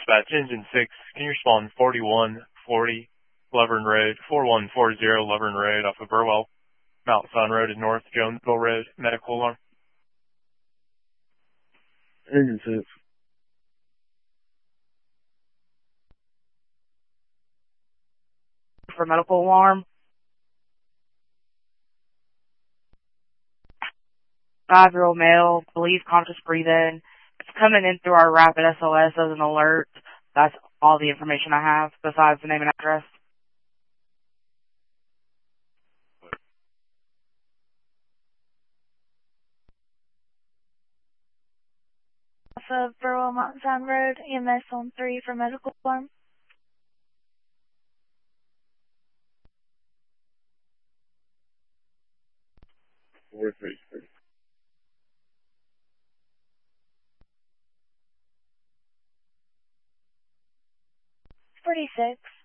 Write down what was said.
Dispatch, Engine 6, can you respond 4140 Laverne Road, 4140 Laverne Road off of Burwell, Mount Sun Road and North Jonesville Road, medical alarm? Engine 6. For medical alarm. 5-year-old male, believes conscious breathing. It's coming in through our rapid SOS as an alert. That's all the information I have besides the name and address. Off of Burwell Mountain Sound Road, EMS on 3 for medical alarm. Where's me? 46.